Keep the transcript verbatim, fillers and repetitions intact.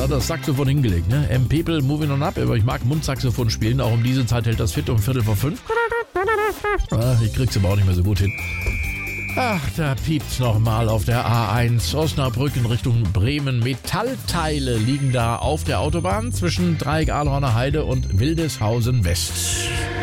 hat das Saxophon hingelegt, ne? M People moving on up, aber ich mag Mundsaxophon spielen, auch um diese Zeit hält das fit um Viertel vor fünf. Ah, ich krieg's aber auch nicht mehr so gut hin. Ach, da piept's nochmal auf der A eins Osnabrück in Richtung Bremen. Metallteile liegen da auf der Autobahn zwischen Dreieck Ahlhorner Heide und Wildeshausen West.